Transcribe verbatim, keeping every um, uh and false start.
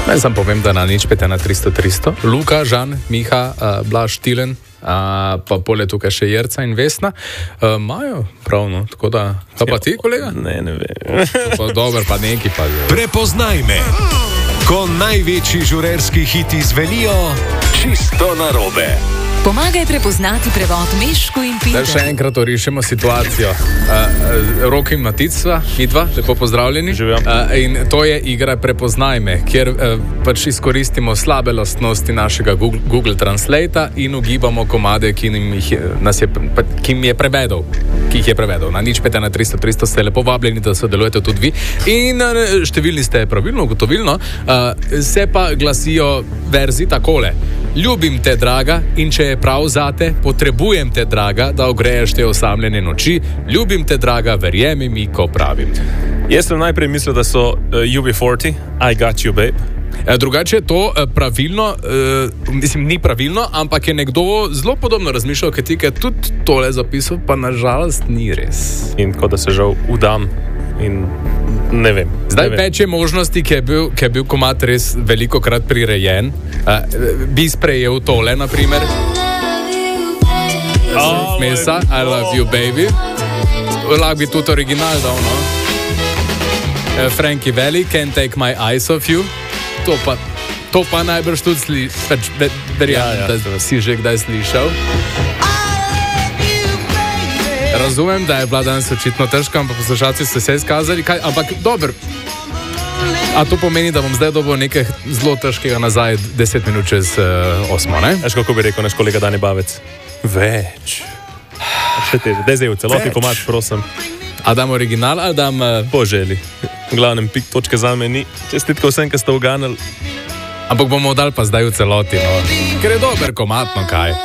Naj sam povem, da na nič pet ena tristo tristo. Luka, Žan, Miha, uh, Blaž, Tilen, uh, pa pole tukaj še Jerca in Vesna. Imajo uh, pravno, tako da... Pa, pa ti, kolega? Ne, ne vem. Pa dober, pa neki pa... Prepoznaj me, ko največji žurerski hiti zvenijo čisto narobe. Pomagaj prepoznati prevod Mešku in Peter. Da še enkrat orišemo situacijo. Uh, Rok in Matica, midva, lepo pozdravljeni. Uh, in to je igra Prepoznaj me, kjer uh, pač izkoristimo slabe lastnosti našega Google, Google Translata in ugibamo komade, ki jih je, nas je, pa, ki jim je prevedel. Ki jih je prevedel. Na nič pet ena tristo tristo ste lepo vabljeni, da sodelujete tudi vi. In uh, številni ste pravilno, ugotovilno, uh, se pa glasijo verzi takole. Ljubim te, draga, in če je prav zate, potrebujem te, draga, da ogreješ te osamljene noči. Ljubim te, draga, verjemi mi, ko pravim. Jaz sem najprej mislil, da so uh, U B štirideset, I got you, babe. Drugače je to pravilno, uh, mislim, ni pravilno, ampak je nekdo zelo podobno razmišljal, ker ti je tudi tole zapisal, pa nažalost ni res. In kot da se žal udam in ne vem. Zdaj ne vem. več je možnosti, ki je bil, ki je bil komad res veliko krat prirejen. Uh, bi sprejel tole, na primer. Oh, Mesa, I love you, baby. Lahko bi tudi original dal, no? Uh, Frankie Valli, Can't take my eyes off you. To pa, to pa najbrž tudi slišal, verjamem, ja, ja, da si že kdaj slišal. Razumem, da je bila danes očitno težka, ampak poslušalci so se izkazali, kaj, ampak dober. A to pomeni, da bom zdaj dobil nekaj zelo težkega nazaj deset minut čez uh, osmo, ne? Veš, kako bi rekel naš kolega Dani Bavec? Več. Še te, daj zdaj v celoti komad, prosim. A dam original, ali dam... Uh... Po želi. V glavnem, pik točke za me ni. Čestitko vsem, ki ste uganili. Ampak bomo dali pa zdaj v celoti, no. Ker je dober komad, no kaj.